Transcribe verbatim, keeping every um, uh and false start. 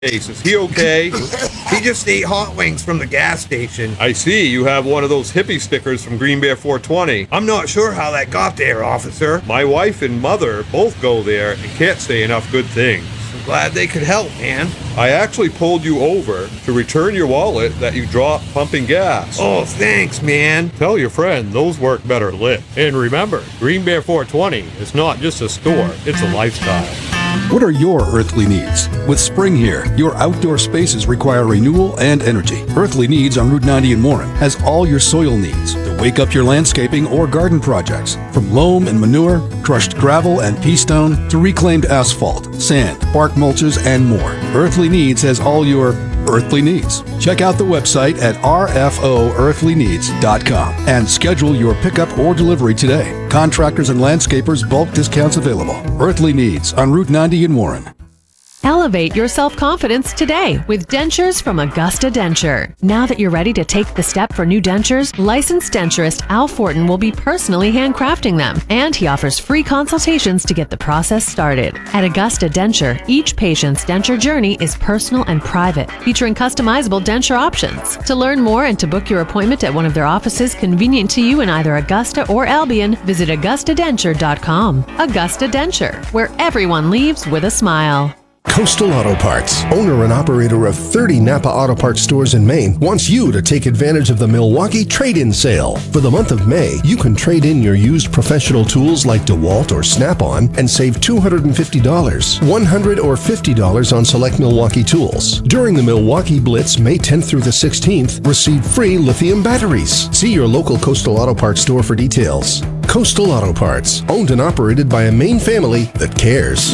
Ace, is he okay? He just ate hot wings from the gas station. I see, you have one of those hippie stickers from Green Bear four twenty. I'm not sure how that got there, officer. My wife and mother both go there and can't say enough good things. I'm glad they could help, man. I actually pulled you over to return your wallet that you dropped pumping gas. Oh, thanks, man. Tell your friend those work better lit. And remember, Green Bear four twenty is not just a store, it's a lifestyle. What are your earthly needs? With spring here, your outdoor spaces require renewal and energy. Earthly Needs on Route ninety in Warren has all your soil needs to wake up your landscaping or garden projects. From loam and manure, crushed gravel and pea stone, to reclaimed asphalt, sand, bark mulches, and more. Earthly Needs has all your earthly needs. Check out the website at r f o earthly needs dot com and schedule your pickup or delivery today. Contractors and landscapers bulk discounts available. Earthly Needs on Route ninety in Warren. Elevate your self-confidence today with dentures from Augusta Denture. Now that you're ready to take the step for new dentures, licensed denturist Al Fortin will be personally handcrafting them, and he offers free consultations to get the process started. At Augusta Denture, each patient's denture journey is personal and private, featuring customizable denture options. To learn more and to book your appointment at one of their offices convenient to you in either Augusta or Albion, visit augusta denture dot com. Augusta Denture, where everyone leaves with a smile. Coastal Auto Parts, owner and operator of thirty Napa Auto Parts stores in Maine, wants you to take advantage of the Milwaukee Trade-In Sale. For the month of May, you can trade in your used professional tools like DeWalt or Snap-on and save two hundred fifty dollars, one hundred dollars or fifty dollars on select Milwaukee tools. During the Milwaukee Blitz, May tenth through the sixteenth, receive free lithium batteries. See your local Coastal Auto Parts store for details. Coastal Auto Parts, owned and operated by a Maine family that cares.